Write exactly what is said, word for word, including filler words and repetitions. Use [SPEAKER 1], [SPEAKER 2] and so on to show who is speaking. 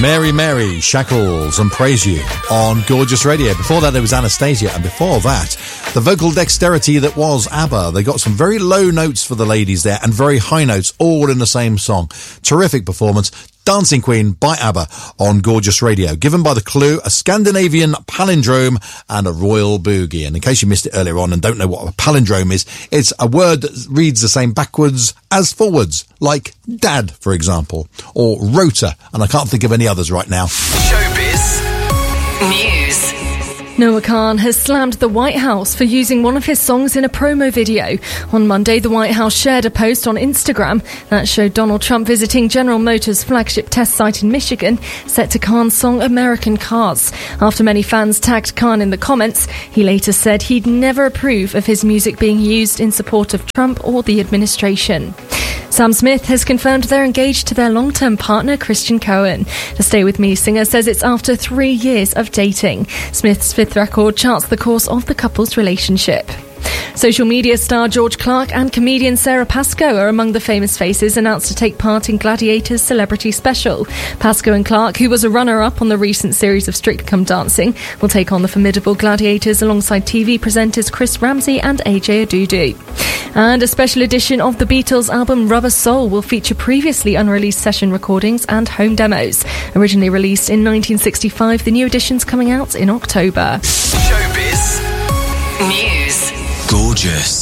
[SPEAKER 1] Mary Mary, Shackles and Praise You on Gorgeous Radio. Before that there was Anastasia, and before that the vocal dexterity that was ABBA. They got some very low notes for the ladies there and very high notes all in the same song. Terrific performance. Dancing Queen by ABBA on Gorgeous Radio, given by the Clue, a Scandinavian palindrome and a royal boogie. And in case you missed it earlier on and don't know what a palindrome is, it's a word that reads the same backwards as forwards, like dad, for example, or rota, and I can't think of any others right now.
[SPEAKER 2] Showbiz News.
[SPEAKER 3] Noah Khan has slammed the White House for using one of his songs in a promo video. On Monday, the White House shared a post on Instagram that showed Donald Trump visiting General Motors' flagship test site in Michigan, set to Khan's song American Cars. After many fans tagged Khan in the comments, he later said he'd never approve of his music being used in support of Trump or the administration. Sam Smith has confirmed they're engaged to their long-term partner, Christian Cohen. The Stay With Me singer says it's after three years of dating. Smith's fifth record charts the course of the couple's relationship. Social media star George Clark and comedian Sarah Pascoe are among the famous faces announced to take part in Gladiator's Celebrity Special. Pascoe and Clark, who was a runner-up on the recent series of Strictly Come Dancing, will take on the formidable Gladiators alongside T V presenters Chris Ramsey and A J Adudu. And a special edition of the Beatles album Rubber Soul will feature previously unreleased session recordings and home demos. Originally released in nineteen sixty-five, the new edition's coming out in October.
[SPEAKER 2] Showbiz News. Gorgeous.